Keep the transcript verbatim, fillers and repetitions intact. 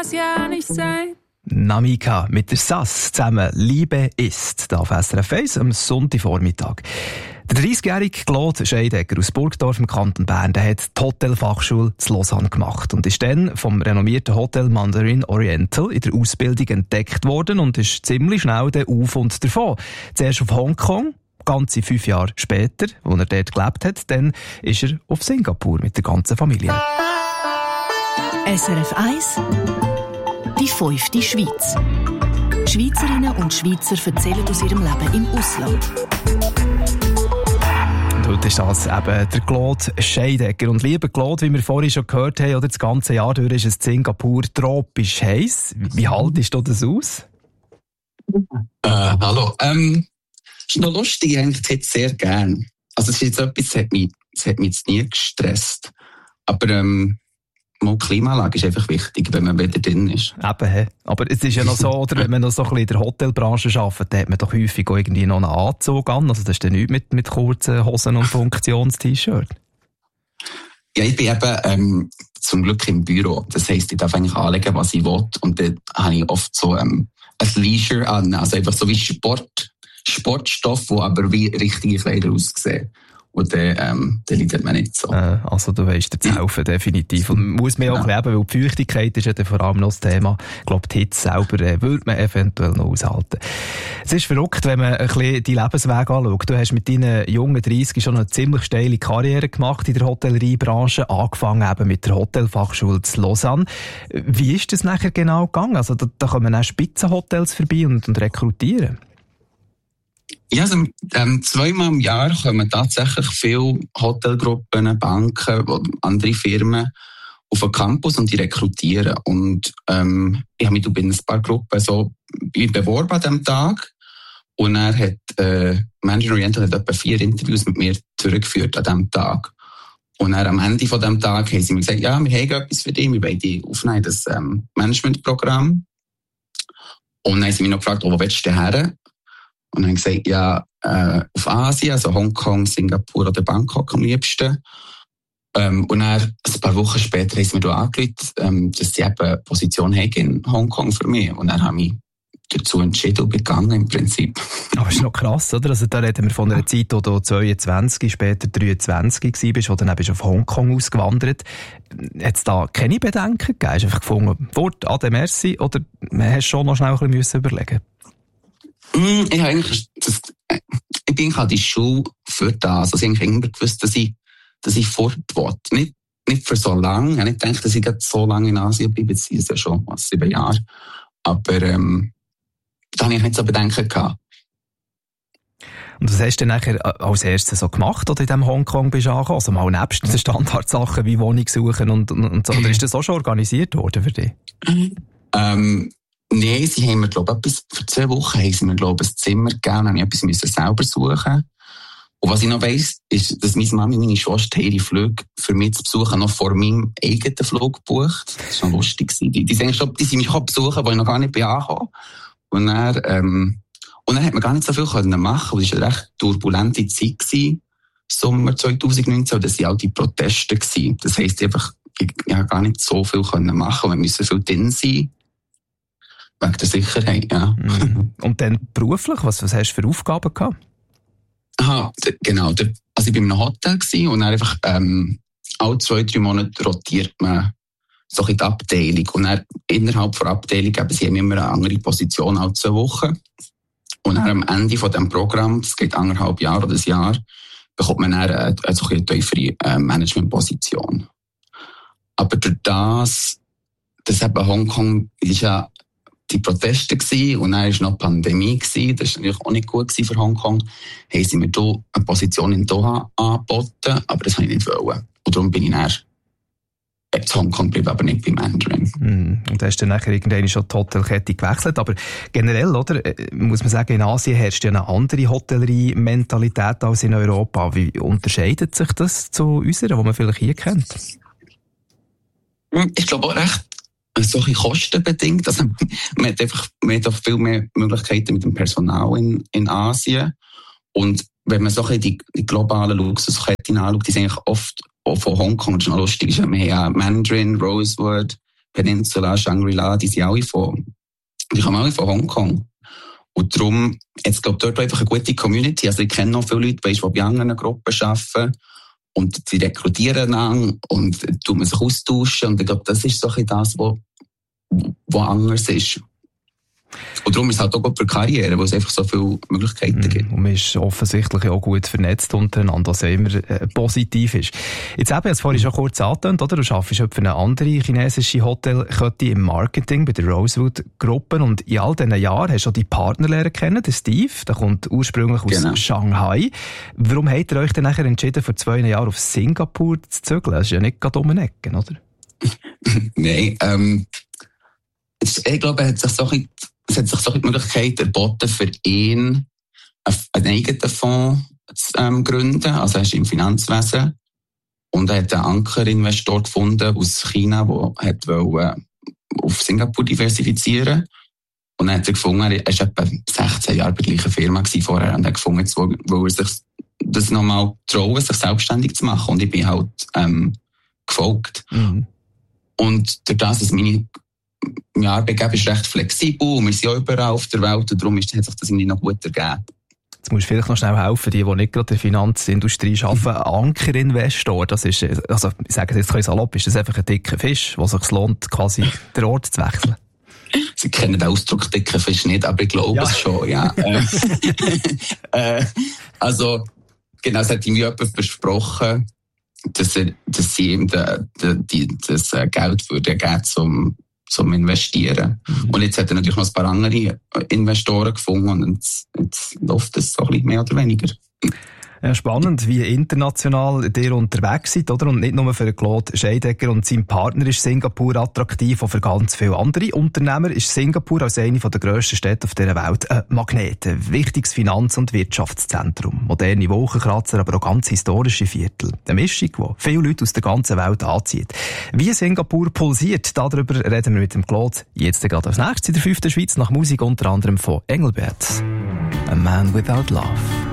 das ja nicht sein. Namika mit der Sass zusammen «Liebe ist» da auf S R F eins am Sonntagvormittag. Der dreißigjährige Claude Scheidegger aus Burgdorf im Kanton Bern, der hat die Hotelfachschule zu Lausanne gemacht und ist dann vom renommierten Hotel Mandarin Oriental in der Ausbildung entdeckt worden und ist ziemlich schnell dann auf und davon. Zuerst auf Hongkong, ganze fünf Jahre später, als er dort gelebt hat, dann ist er auf Singapur mit der ganzen Familie. S R F eins Die fünfte Schweiz. Schweizerinnen und Schweizer erzählen aus ihrem Leben im Ausland. Und heute ist das eben der Claude Scheidegger. Und lieber Claude, wie wir vorhin schon gehört haben, oder das ganze Jahr durch ist es in Singapur tropisch heiß. Wie haltest du das aus? Äh, hallo. Ähm, ist noch lustig, eigentlich hätte ich sehr gern. Also es ist jetzt etwas, das hat mich, das hat mich jetzt nie gestresst. Aber ähm, mal Klimaanlage ist einfach wichtig, wenn man wieder drin ist. Eben, he. Aber es ist ja noch so, oder, wenn man noch so ein bisschen in der Hotelbranche arbeitet, dann hat man doch häufig auch irgendwie noch einen Anzug an. Also das ist dann nichts mit, mit kurzen Hosen und Funktions-T-Shirt. Ja, ich bin eben ähm, zum Glück im Büro. Das heisst, ich darf eigentlich anlegen, was ich will. Und dann habe ich oft so ähm, ein Leisure an. Also einfach so wie Sport, Sportstoff, wo aber wie richtige Kleider aussehen. Und dann, ähm, dann leidet man nicht so. Äh, also du weisst dir zu helfen, definitiv. Und muss man ja auch leben, weil die Feuchtigkeit ist ja dann vor allem noch das Thema. Ich glaube, die Hitze selber äh, würde man eventuell noch aushalten. Es ist verrückt, wenn man ein bisschen die Lebenswege anschaut. Du hast mit deinen jungen dreißig schon eine ziemlich steile Karriere gemacht in der Hotelleriebranche, angefangen eben mit der Hotelfachschule zu Lausanne. Wie ist das nachher genau gegangen? Also da, da kommen auch Spitzenhotels vorbei und, und rekrutieren. Ja, also, ähm, zweimal im Jahr kommen tatsächlich viele Hotelgruppen, Banken, andere Firmen auf den Campus und die rekrutieren. Und ähm, ich habe mich bei ein paar Gruppen so beworben an diesem Tag. Und er hat äh, Mandarin Oriental hat etwa vier Interviews mit mir zurückgeführt an diesem Tag. Und dann am Ende von diesem Tag haben sie mir gesagt, ja, wir haben etwas für dich, wir wollen dich aufnehmen, das ähm, Managementprogramm. Und dann haben sie mich noch gefragt, oh, wo willst du denn her? Und dann haben sie gesagt, ja, äh, auf Asien, also Hongkong, Singapur oder Bangkok am liebsten. Ähm, und dann, ein paar Wochen später, haben sie mir da angerufen, ähm, dass sie eben eine Position haben in Hongkong für mich. Und dann habe ich mich dazu entschieden und begangen im Prinzip. Aber das ist noch krass, oder? Also da reden wir von einer Zeit, wo du zweiundzwanzig, später dreiundzwanzig warst, wo dann bist du auf Hongkong ausgewandert. Hat es da keine Bedenken gegeben? Hast du einfach gefunden, Wort, ade, merci, oder hast du schon noch schnell ein bisschen überlegen? Mm, ich habe eigentlich, das, ich bin halt in die Schule für das. Also ich habe immer gewusst, dass ich, dass ich fort will. Nicht, nicht für so lange. Ich habe nicht gedacht, dass ich so lange in Asien bleibe. Jetzt sind es ja schon was, sieben Jahre. Aber, ähm, da habe ich nicht so Bedenken gehabt. Und was hast du dann nachher als erstes so gemacht, oder in diesem Hongkong bist du angekommen? Also mal nebst den Standardsachen wie Wohnung suchen und, und, und so. Oder ist das auch schon organisiert worden für dich? Ähm, Nein, sie haben mir, glaube ich, für zwei Wochen haben sie mir, glaube ich, ein Zimmer gegeben, und ich etwas müssen selber suchen. Und was ich noch weiss, ist, dass meine Mami, meine Schwester, ihre Flüge für mich zu besuchen noch vor meinem eigenen Flug gebucht. Das war noch lustig. Die, die, sind, die sind mich auch besuchen, wo ich noch gar nicht bin angekommen. Und dann, ähm, und dann hat man gar nicht so viel können machen. Es war eine recht turbulente Zeit gewesen, Sommer zwanzig neunzehn, und das waren auch die Proteste gewesen. Das heisst einfach, ich, ich habe gar nicht so viel können machen. Wir müssen viel drin sein. Wegen der Sicherheit, ja. Und dann beruflich, was, was hast du für Aufgaben gehabt? Aha, d- genau. D- also ich war in einem Hotel gewesen, und dann einfach, ähm, alle zwei, drei Monate rotiert man so in die Abteilung. Und dann innerhalb der Abteilung eben, sie haben immer eine andere Position alle zwei Wochen. Und dann am Ende von diesem Programm, das geht anderthalb Jahre oder ein Jahr, bekommt man dann eine, eine, so eine tiefere äh, Managementposition. Aber durch das, das eben Hongkong ist ja die Proteste gewesen, und dann war noch die Pandemie gewesen. Das war natürlich auch nicht gut für Hongkong. Haben sie mir hier eine Position in Doha angeboten, aber das wollte ich nicht wollen. Und darum bin ich dann zu Hongkong geblieben, aber nicht bei Mandarin. Mm. Und hast dann nachher irgendwann schon die Hotelkette gewechselt. Aber generell, oder, muss man sagen, in Asien herrscht ja eine andere Hotellerie-Mentalität als in Europa. Wie unterscheidet sich das zu unserer, die man vielleicht hier kennt? Ich glaube auch recht solche kostenbedingt. Also, man hat einfach, man hat auch viel mehr Möglichkeiten mit dem Personal in, in Asien. Und wenn man so die, die globalen Luxusketten anschaut, die sind eigentlich oft auch von Hongkong, das ist noch lustig, wir haben ja Mandarin, Rosewood, Peninsula, Shangri-La, die sind alle von, die kommen alle von Hongkong. Und darum, jetzt glaube ich, dort einfach eine gute Community. Also ich kenne noch viele Leute, weißt, die bei anderen Gruppen arbeiten. Und die rekrutieren dann und tun man sich austauschen. Und ich glaube, das ist so ein das, was, was anders ist. Und darum ist es halt auch gut für Karriere, weil es einfach so viele Möglichkeiten mm, gibt. Und man ist offensichtlich auch gut vernetzt untereinander, was immer äh, positiv ist. Jetzt eben, jetzt vorhin schon kurz angetönt, oder? Du arbeitest für eine andere chinesische Hotelkette im Marketing bei der Rosewood-Gruppe und in all diesen Jahren hast du auch die Partner lernen kennen, den Steve, der kommt ursprünglich aus genau. Shanghai. Warum habt ihr euch dann nachher entschieden, vor zwei Jahren auf Singapur zu zügeln? Das ist ja nicht gerade um den Ecken, oder? Nein, ähm, ich glaube, es hat sich so ein Es hat sich so die Möglichkeit erboten, für ihn einen eigenen Fonds zu ähm, gründen. Also er ist im Finanzwesen. Und er hat einen Ankerinvestor gefunden aus China, der hat wollte, auf Singapur diversifizieren. Und dann hat er gefunden, er war etwa sechzehn Jahre bei der gleichen Firma vorher. Und er hat gefunden, jetzt will er sich das nochmal trauen, sich selbstständig zu machen. Und ich bin halt ähm, gefolgt. Mhm. Und durch das, dass meine Mein Arbeitgeber ist recht flexibel und wir sind ja überall auf der Welt und darum hat sich das irgendwie noch gut ergeben. Jetzt musst du vielleicht noch schnell helfen, die, die nicht gerade in der Finanzindustrie arbeiten. Ein Ankerinvestor, das ist, also ich sage es jetzt ein bisschen salopp, ist das einfach ein dicker Fisch, wo es sich lohnt, quasi den Ort zu wechseln? Sie kennen den Ausdruck dicker Fisch nicht, aber ich glaube ja. es schon, ja. äh, also, genau, es hat ihm jemand versprochen, dass, er, dass sie ihm de, de, de, das Geld würde geben zum zum Investieren. Mhm. Und jetzt hat er natürlich noch ein paar andere Investoren gefunden und jetzt, jetzt läuft es so ein bisschen mehr oder weniger. Ja, spannend, wie international ihr unterwegs seid, oder? Und nicht nur für Claude Scheidegger und seinen Partner ist Singapur attraktiv, auch für ganz viele andere Unternehmer ist Singapur als eine der grössten Städte auf dieser Welt ein Magnet, ein wichtiges Finanz- und Wirtschaftszentrum. Moderne Wolkenkratzer, aber auch ganz historische Viertel. Eine Mischung, die viele Leute aus der ganzen Welt anzieht. Wie Singapur pulsiert, darüber reden wir mit dem Claude jetzt gerade als nächstes in der fünften Schweiz, nach Musik unter anderem von Engelbert. A Man Without Love.